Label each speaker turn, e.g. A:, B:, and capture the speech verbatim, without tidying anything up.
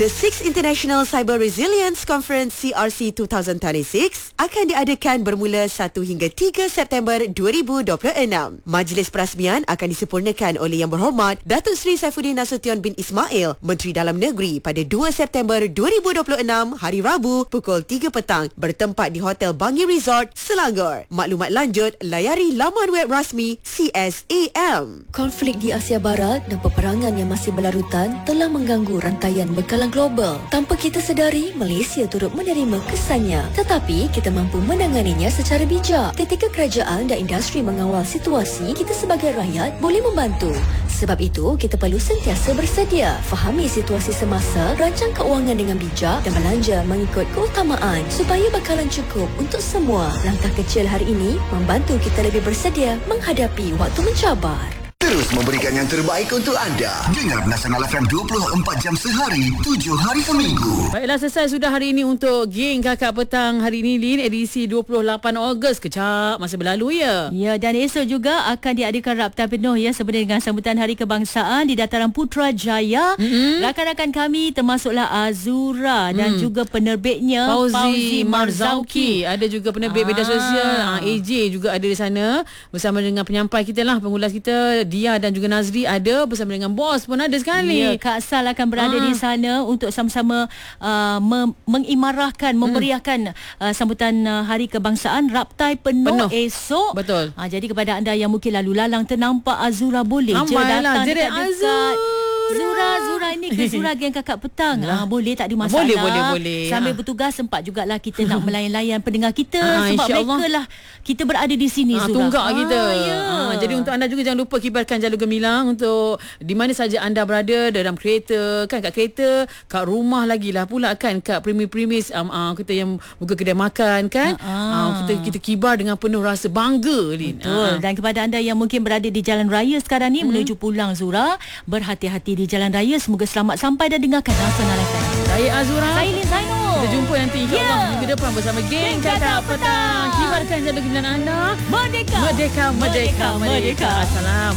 A: The Sixth International Cyber Resilience Conference C R C dua ribu dua puluh enam akan diadakan bermula satu hingga tiga September dua ribu dua puluh enam. Majlis perasmian akan disempurnakan oleh Yang Berhormat Datuk Seri Saifuddin Nasution bin Ismail, Menteri Dalam Negeri, pada dua September dua ribu dua puluh enam, hari Rabu, pukul tiga petang, bertempat di Hotel Bangi Resort, Selangor. Maklumat lanjut, layari laman web rasmi C S A M.
B: Konflik di Asia Barat dan peperangan yang masih berlarutan telah mengganggu rantaian berskala global. Tanpa kita sedari, Malaysia turut menerima kesannya. Tetapi kita mampu menanganinya secara bijak. Ketika kerajaan dan industri mengawal situasi, kita sebagai rakyat boleh membantu. Sebab itu, kita perlu sentiasa bersedia. Fahami situasi semasa, rancang keuangan dengan bijak dan belanja mengikut keutamaan supaya bekalan cukup untuk semua. Langkah kecil hari ini membantu kita lebih bersedia menghadapi waktu mencabar.
C: Terus memberikan yang terbaik untuk anda. Dengar Nasional F M dua puluh empat jam sehari, tujuh hari seminggu.
D: Baiklah, selesai sudah hari ini untuk Geng Kakak Petang hari ini, Lin, edisi dua puluh lapan Ogos. Kejap masa berlalu ya.
E: Ya, dan esok juga akan diadakan raptan penuh ya sebenarnya dengan sambutan Hari Kebangsaan di Dataran Putrajaya. Mm-hmm. Rakan-rakan kami termasuklah Azura mm. dan juga penerbitnya
D: Fauzi,
E: Fauzi
D: Marzauki. Ada juga penerbit ah. media sosial A J juga ada di sana bersama dengan penyampai kita lah, pengulas kita Dia dan juga Nazri ada bersama dengan bos pun ada sekali.
E: Ya, Kak Sal akan berada ha. di sana untuk sama-sama uh, mem- mengimarahkan, memeriahkan uh, sambutan uh, Hari Kebangsaan raptai penuh, penuh. esok.
D: Betul.
E: Uh, jadi kepada anda yang mungkin lalu lalang ternampak Azura, boleh je datang dekat-dekat. Zura, Zura ini ke Zura Geng Kakak Petang. Ah, boleh, tak ada masalah.
D: Boleh, boleh, boleh.
E: Sambil
D: ha.
E: bertugas sempat jugalah kita nak melayan-layan pendengar kita
D: ha,
E: sebab mereka lah kita berada di sini,
D: ha,
E: Zura.
D: Tunggak ha, kita.
E: Ya.
D: Ha, jadi untuk anda juga jangan lupa kibarkan jalur gemilang untuk di mana saja anda berada, dalam kereta, kan kat kereta, kat rumah lagi lah pula kan, kat premis-premis um, uh, kita yang buka kedai makan kan. Ha, uh, kita kita kibar dengan penuh rasa bangga, Lin.
E: Betul. Ha. Dan kepada anda yang mungkin berada di jalan raya sekarang ni hmm. menuju pulang, Zura, berhati-hati di jalan raya. Semoga selamat sampai dan dengarkan Nasional F M.
D: Saya Azura.
E: Saya Lin Zainul.
D: Kita jumpa nanti insya-Allah
E: yeah.
D: minggu depan bersama Geng Kakak Petang. Kibarkan jalur gemilang anda.
E: Merdeka.
D: Merdeka, merdeka, merdeka. merdeka. Assalamualaikum.